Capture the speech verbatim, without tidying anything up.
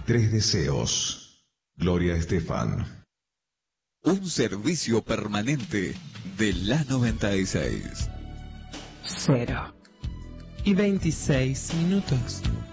Tres deseos. Gloria Estefan. Un servicio permanente de la noventa y seis. Cero. Y veintiséis minutos.